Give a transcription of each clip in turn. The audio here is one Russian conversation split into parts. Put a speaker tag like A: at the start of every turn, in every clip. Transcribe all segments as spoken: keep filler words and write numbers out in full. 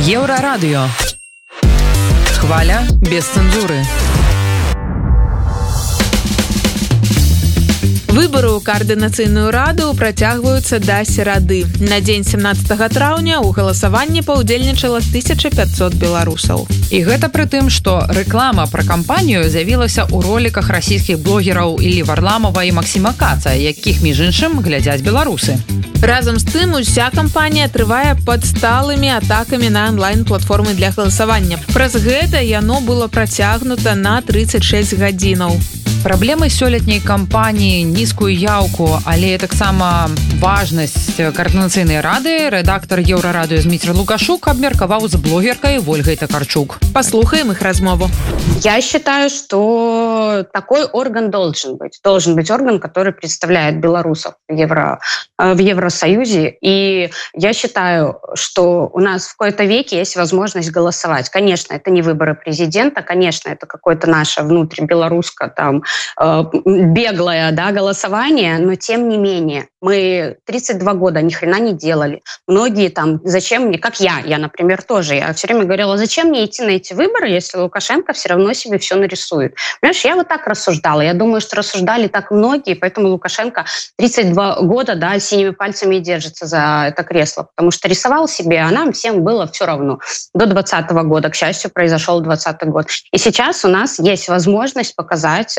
A: Еврорадио. Хваля без цензуры. Выборы ў каардынацыйную раду працягваюцца да серады. На дзень семнаццатага траўня ў галасаванні паўдзельнічала тысяча пятьсот беларусаў.
B: І гэта пры тым, што рэклама пра кампанію з'явілася ў роліках расійскіх блогераў Іллі Варламова і Максіма Каца, якіх, між іншым, глядзяць беларусы.
A: Разам з тым, уся кампанія трывае пад сталымі атакамі на онлайн-платформы для галасавання. Праз гэта яно было працягнута на тридцать шесть гадзінаў.
B: Праблемы сёлетняй кампаніі, нізкую яўку, але таксама важнасць каардынацыйнай рады рэдактар Еўрарадыё Зміцер Лукашук абмеркаваў з блогеркой Вольгой Токарчук.
A: Послухаем их размову.
C: Я считаю, что такой орган должен быть. Должен быть орган, который представляет белорусов в, Евро, в Евросоюзе. И я считаю, что у нас в кои-то веке есть возможность голосовать. Конечно, это не выборы президента, конечно, это какое-то наше внутрибелорусское там беглое, да, голосование, но тем не менее мы тридцать два года ни хрена не делали. Многие там, зачем мне, как я, я, например, тоже, я все время говорила, зачем мне идти на эти выборы, если Лукашенко все равно себе все нарисует. Понимаешь, я вот так рассуждала. Я думаю, что рассуждали так многие, поэтому Лукашенко тридцать два года, да, синими пальцами и держится за это кресло, потому что рисовал себе, а нам всем было все равно. До двадцатого года, к счастью, произошел двадцатый год. И сейчас у нас есть возможность показать,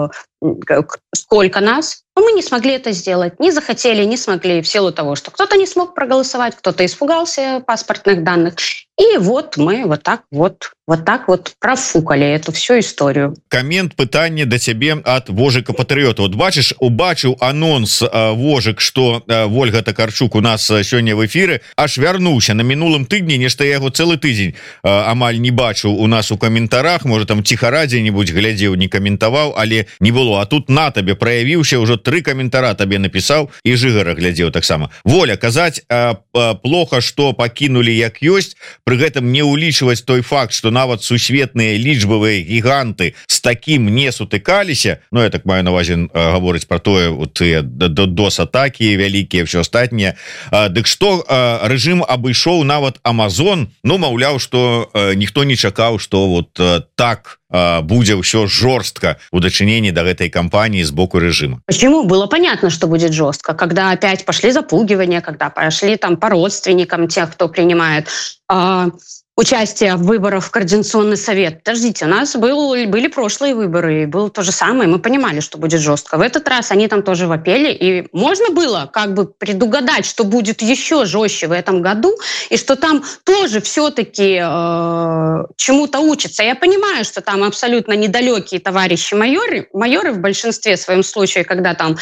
C: сколько нас, но мы не смогли это сделать, не захотели, не смогли в силу того, что кто-то не смог проголосовать, кто-то испугался паспортных данных. И вот мы вот так вот, вот так вот профукали эту всю историю.
D: Коммент, пытание до тебе от Вожика Патриота. Вот бачишь, убачил анонс э, Вожик, что э, Вольга Токарчук у нас э, сегодня в эфире, аж вернулся на минулом тыдні, нешта я его целый тыдзень э, амаль не бачу у нас у комментарах, может там тихо дзе-нибудь глядел, не комментовал, але не было. А тут на тебе проявился, уже три комментара тебе написал и Жигара глядел так само. Воля, казать э, э, плохо, что покинули як ёсць, при гэтым не улічваць той факт, что нават сусветныя лічбавыя гіганты с таким не сутыкаліся. Ну я так маю на увазе гаворыць про тое вот дос-атаки вялікія, все астатніе. Дык что рэжым абышоў нават Амазон, ну маўляў, что ніхто не чакаў, что вот так будзе ўсё жорстко у дачыненні до этой кампании с боку режима.
C: Почему? Было понятно, что будет жестко, когда опять пошли запугивания, когда пошли там по родственникам тех, кто принимает э, участие в выборах в Координационный совет. Подождите, у нас был, были прошлые выборы, и было то же самое, мы понимали, что будет жестко. В этот раз они там тоже вопели, и можно было как бы предугадать, что будет еще жестче в этом году, и что там тоже все-таки э, чему-то учатся. Я понимаю, что там абсолютно недалекие товарищи майоры, майоры в большинстве своем случае, когда там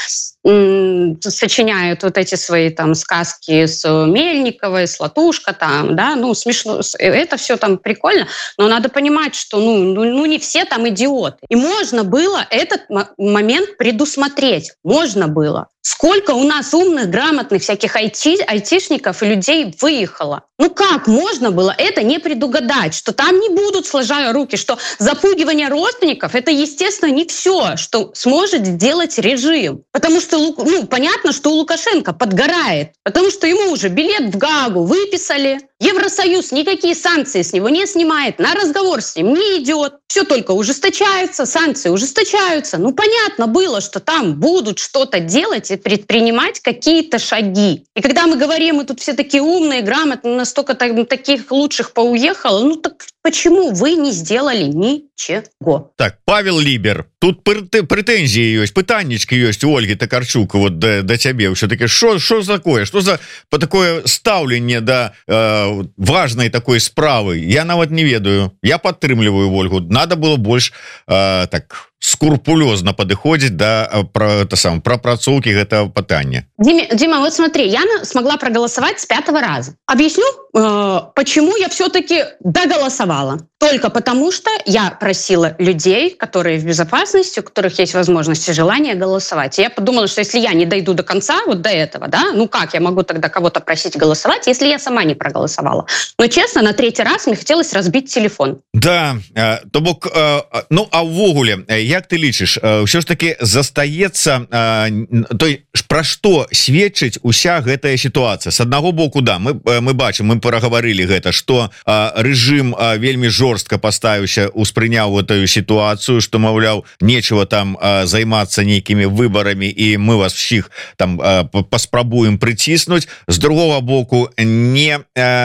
C: м- сочиняют вот эти свои там сказки с Мельниковой, с Латушко, там, да, ну смешно. Это все там прикольно, но надо понимать, что ну, ну, ну не все там идиоты. И можно было этот м- момент предусмотреть. Можно было. Сколько у нас умных, грамотных всяких айти, айтишников и людей выехало. Ну как можно было это не предугадать, что там не будут, сложа руки, что запугивание родственников — это, естественно, не все, что сможет сделать режим. Потому что, ну, понятно, что у Лукашенко подгорает, потому что ему уже билет в Гаагу выписали, Евросоюз никакие санкции с него не снимает, на разговор с ним не идет, все только ужесточается, санкции ужесточаются. Ну понятно было, что там будут что-то делать и предпринимать какие-то шаги. И когда мы говорим, мы тут все такие умные, грамотные, настолько таких лучших поуехало, ну так почему вы не сделали ничего?
D: Так, Павел Либер, тут претензии есть, пытаннички есть у Ольги Токарчук вот до, до тебе. Все-таки что за такое? Что за по такое ставление до э, важной такой справы? Я нават не ведаю. Я подтрымливаю Ольгу. Надо было больше э, так скрупулезно подыходить до про, сам, пропрацоўки этого пытания.
C: Дима, Дима, вот смотри, я смогла проголосовать с пятого раза. Объясню, э, почему я все-таки доголосовала. Только потому, что я просила людей, которые в безопасности, у которых есть возможность и желание голосовать. И я подумала, что если я не дойду до конца, вот до этого, да, ну как я могу тогда кого-то просить голосовать, если я сама не проголосовала? Но честно, на третий раз мне хотелось разбить телефон.
D: Да, э, то бок, э, ну а ўвогуле, як ты лічыш, ўсё ж таки застаецца той пра што сведчыць уся гэтая сітуацыя? С аднаго боку, да, мы мы бачым, мы парагаварылі гэта, што рэжым вельмі жорстка паставіўся, успрыняў гэтую сітуацыю, што маўляў, нечего там займацца нейкімі выбарамі і мы вас всіх там паспрабуем прыціснуць. З другого боку, не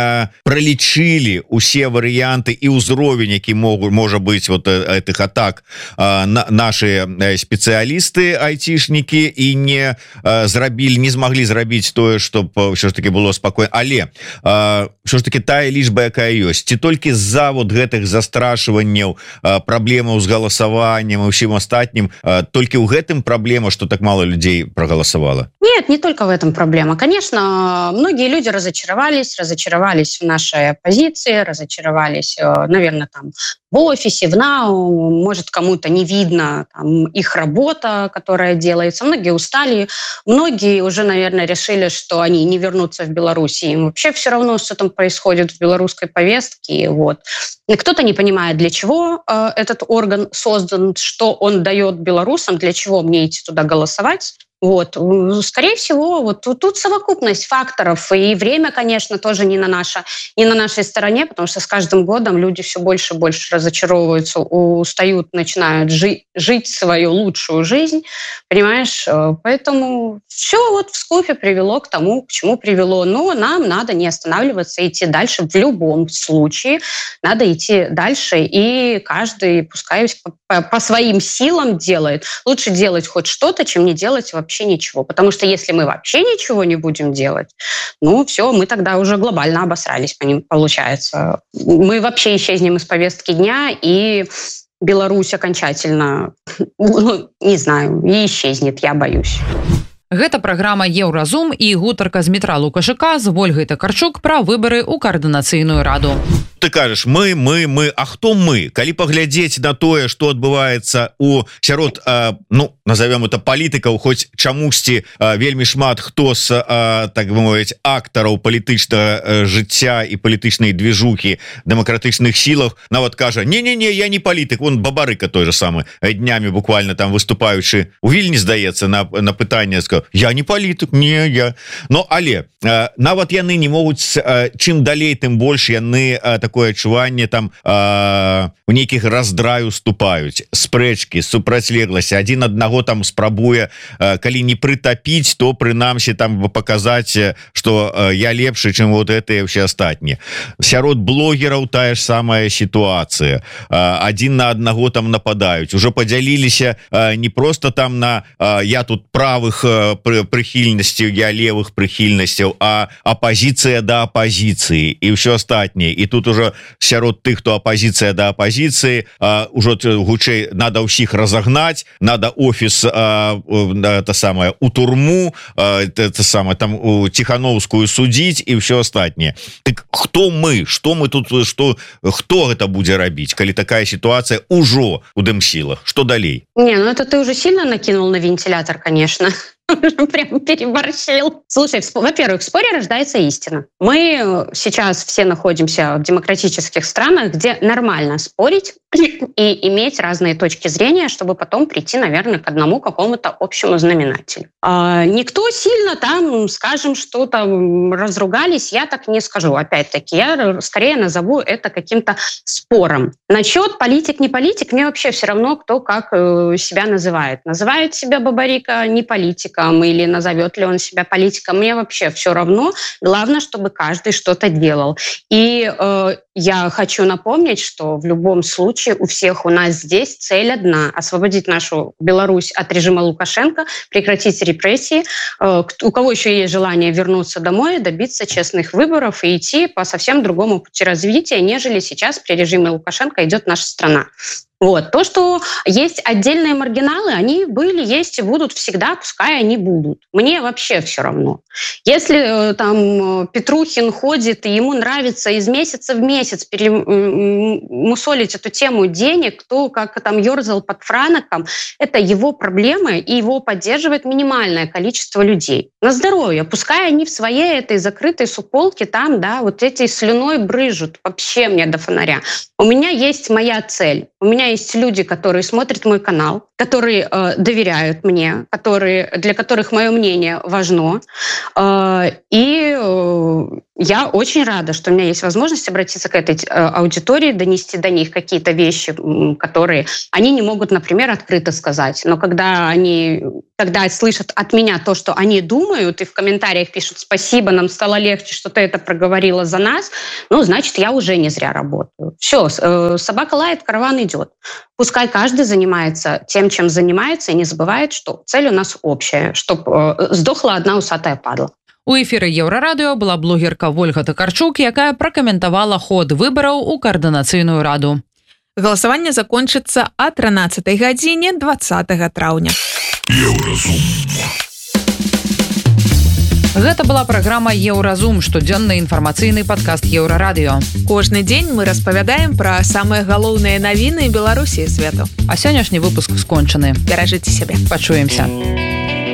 D: пралічылі усе варыянты і ўзровень, які могуць можа быць вот этих атак на наши спецыялісты айцішнікі і не зрабілі, не змаглі зрабіць тое, чтоб ўсё ж таки было спакойна. Але ўсё ж таки тая лічба, якая ёсць, ці толькі з-за вот гэтых застрашванняў, праблемаў з галасаваннем і ўсім астатнім, толькі ў гэтым праблема, что так мало людей проголосовало?
C: Нет, не только в этом проблема. Конечно, многие люди разочаровались, разочаровались в нашей оппозиции, разочаровались, наверное, там в офисе, в НАУ, может, кому-то не видно там, их работа, которая делается. Многие устали, многие уже, наверное, решили, что они не вернутся в Беларусь. Им вообще все равно, что там происходит в белорусской повестке. Вот. И кто-то не понимает, для чего э, этот орган создан, что он дает белорусам, для чего мне идти туда голосовать. Вот. Скорее всего, вот тут совокупность факторов. И время, конечно, тоже не на, наша, не на нашей стороне, потому что с каждым годом люди все больше и больше разочаровываются, устают, начинают жи- жить свою лучшую жизнь. Понимаешь? Поэтому все вот в скупе привело к тому, к чему привело. Но нам надо не останавливаться, идти дальше в любом случае. Надо идти дальше, и каждый, пускай по, по, по своим силам делает. Лучше делать хоть что-то, чем не делать вообще вообще ничего. Потому что если мы вообще ничего не будем делать, ну все, мы тогда уже глобально обосрались, получается. Мы вообще исчезнем из повестки дня, и Беларусь окончательно, ну, не знаю, и исчезнет, я боюсь.
B: Гэта праграма Еўразум і гутарка з Дмітра Лукашука з Вольгай Такарчук пра выбары ў каардынацыйную раду.
D: Ты кажаш, мы, мы, мы, а хто мы? Калі паглядзець на тое, што адбываецца у сярод, э, ну, назовем это палітыкаў, хоць чамусьці э, вельмі шмат хто з, э, так бы мовіць, актараў палітычнага э, жыцця і палітычнай движухі дэмакратычных сілах нават кажа, не-не-не, я не палітык. Вон Бабарыка той же самы днямі буквально там выступаючы у Вільні, здаецца, на, на пытанне сказаў, я не палітык, не, я. Но, але, э, нават яны не могуць, э, чым далей, тым больш яны э, такое адчуванне там э, у нейкіх раздраю уступаюць, спрэчкі, супрацьлегласці, адзін аднаго там спрабуе, э, калі не прытапіць, то прынамсі там паказаць, што э, я лепшы, чым вот гэтыя ўсе астатнія. Сярод блогераў тая ж самая сітуацыя. Э, адзін на аднаго там нападаюць. Ужо падзяліліся э, не просто там на э, я тут правых э, прыхільнасцяў, я левых прыхільнасцяў, а апозіцыя да апозіцыі і ўсё астатняе. І тут уже сярод тых, хто апозіцыя да апозіцыі, ўжо гучэй надо ўсіх разагнаць, надо офіс это самое у турму, это самое там у Тихановскую судзіць і ўсё астатняе. Так хто мы, что мы тут, что хто гэта будзе рабіць, калі такая сітуацыя ўжо у дэмсілах? Что далей?
C: Не, ну это ты уже сильно накинул на вентилятор, конечно. Прям переборщил. Слушай, во-первых, в споре рождается истина. Мы сейчас все находимся в демократических странах, где нормально спорить и иметь разные точки зрения, чтобы потом прийти, наверное, к одному какому-то общему знаменателю. А никто сильно там, скажем, что-то разругались, я так не скажу. Опять-таки, я скорее назову это каким-то спором. Насчет политик, не политик, мне вообще все равно, кто как себя называет. Называет себя Бабарика не политиком или назовет ли он себя политиком, мне вообще все равно. Главное, чтобы каждый что-то делал. И э, я хочу напомнить, что в любом случае у всех у нас здесь цель одна – освободить нашу Беларусь от режима Лукашенко, прекратить репрессии. Э, у кого еще есть желание вернуться домой, добиться честных выборов и идти по совсем другому пути развития, нежели сейчас при режиме Лукашенко идет наша страна. Вот. То, что есть отдельные маргиналы, они были, есть и будут всегда, пускай они будут. Мне вообще все равно. Если там Петрухин ходит, и ему нравится из месяца в месяц перемусолить эту тему денег, кто как там ерзал под франоком, это его проблемы, и его поддерживает минимальное количество людей. На здоровье. Пускай они в своей этой закрытой суполке там, да, вот этой слюной брыжут. Вообще мне до фонаря. У меня есть моя цель. У меня меня есть люди, которые смотрят мой канал, которые э, доверяют мне, которые, для которых мое мнение важно. Э, и э, я очень рада, что у меня есть возможность обратиться к этой э, аудитории, донести до них какие-то вещи, которые они не могут, например, открыто сказать. Но когда они когда слышат от меня то, что они думают, и в комментариях пишут «спасибо, нам стало легче, что ты это проговорила за нас», ну, значит, я уже не зря работаю. Все, э, собака лает, караван идет. Пускай каждый занимается тем, чем занимается, и не забывает, что цель у нас общая, чтобы э, сдохла одна усатая падла.
B: У эфіры Еўрарадыё была блогерка Вольга Токарчук, якая пракаментавала ход выбараў у каардынацыйную раду.
A: Галасаванне закончыцца а трынаццатай гадзіне двадцатага траўня.
E: Еўразум.
B: Гэта была праграма «Еўразум», штодзённы інфармацыйны падкаст Еўрарадыё.
A: Кожны дзень мы распавядаем пра самыя галоўныя навіны Беларусі і свету.
B: А сённяшні выпуск скончаны.
A: Беражыце сябе.
B: Пачуемся.